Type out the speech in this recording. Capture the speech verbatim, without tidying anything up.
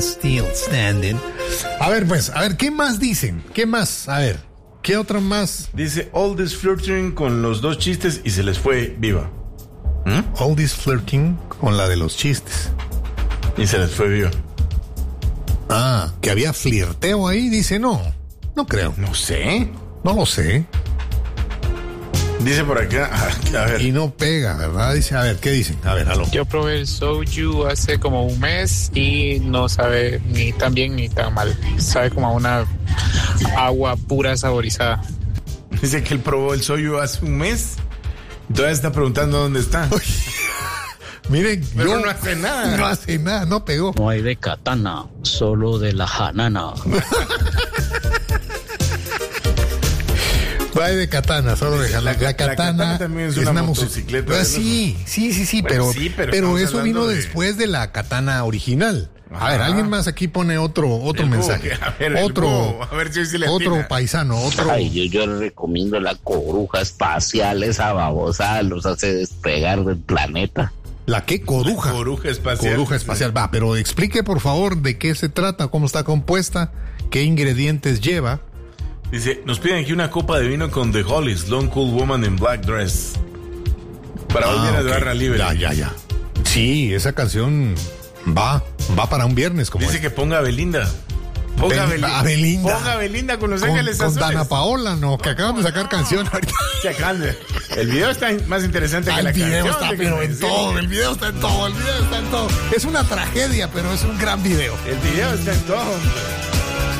Still standing. A ver, pues, a ver, ¿qué más dicen? ¿Qué más? A ver, ¿qué otra más? Dice, all this flirting con los dos chistes y se les fue viva. ¿Mm? All this flirting con la de los chistes. Y se les fue viva. Ah, que había flirteo ahí, dice, no, no creo. No sé. No lo sé. Dice por acá, a ver. Y no pega, ¿verdad? Dice, a ver, ¿qué dicen? A ver, aló. Yo probé el soju hace como un mes y no sabe ni tan bien ni tan mal. Sabe como a una agua pura saborizada. Dice que él probó el soju hace un mes. Todavía está preguntando dónde está. Miren, pero yo, no hace nada. No hace nada, no pegó. No hay de katana, solo de la hanana. Va de katana, solo de la, la, la, katana, la katana también es una, una motocicleta. Pues sí, sí, sí, sí, bueno, pero, sí, pero, pero eso vino de... después de la katana original. Ajá. A ver, alguien más aquí pone otro otro el mensaje. Búho, a ver, otro Búho, a ver si se le otro atina. paisano, otro. Ay, yo, yo le recomiendo la coruja espacial, esa babosa los hace despegar del planeta. ¿La qué? Coruja. La coruja espacial. Coruja espacial. Va, pero explique por favor de qué se trata, cómo está compuesta, qué ingredientes lleva. Dice, nos piden aquí una copa de vino con The Hollies, Long Cool Woman in Black Dress. Para ah, hoy viene okay. de barra libre. Ya, ya, ya. Sí, esa canción va, va para un viernes. Como dice es. que ponga a Belinda. Ponga Bel- a Belinda. Belinda. Ponga a Belinda con Los con, Ángeles con Azules. Dana Paola, no, que acaban de sacar canción ahorita. Se acaban de... El video está más interesante ah, que la el video canción. está, pero en todo, el video está en todo, el video está en todo. Es una tragedia, pero es un gran video. El video está en todo.